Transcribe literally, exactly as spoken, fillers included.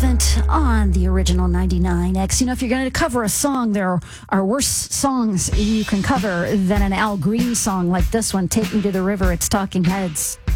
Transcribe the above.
Elephant on the original ninety-nine X. You know, if you're going to cover a song, there are worse songs you can cover than an Al Green song like this one, Take Me to the River. It's Talking Heads.